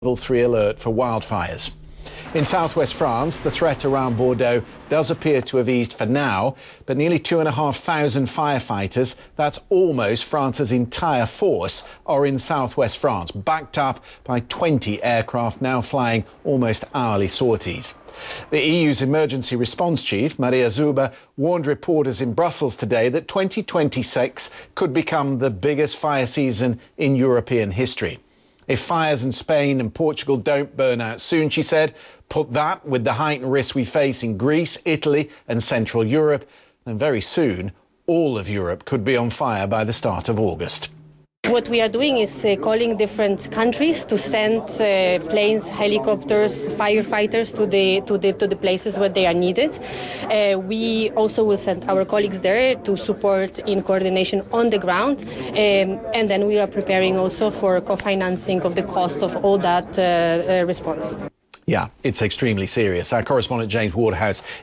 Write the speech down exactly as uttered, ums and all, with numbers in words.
Level three alert for wildfires. In southwest France, the threat around Bordeaux does appear to have eased for now, but nearly two and a half thousand firefighters, that's almost France's entire force, are in southwest France, backed up by twenty aircraft now flying almost hourly sorties. The E U's emergency response chief, Maria Zuber, warned reporters in Brussels today that twenty twenty-six could become the biggest fire season in European history. If fires in Spain and Portugal don't burn out soon, she said, put that with the heightened risks we face in Greece, Italy and Central Europe, then very soon all of Europe could be on fire by the start of August. What we are doing is uh, calling different countries to send uh, planes, helicopters, firefighters to the to the to the places where they are needed. Uh, we also will send our colleagues there to support in coordination on the ground, um, and then we are preparing also for co-financing of the cost of all that uh, uh, response. Yeah, it's extremely serious. Our correspondent James Waterhouse